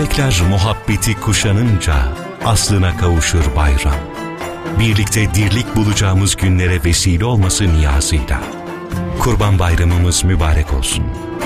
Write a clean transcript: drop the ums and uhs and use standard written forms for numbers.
Melekler muhabbeti kuşanınca aslına kavuşur bayram. Birlikte dirlik bulacağımız günlere vesile olması niyazıyla. Kurban Bayramımız mübarek olsun.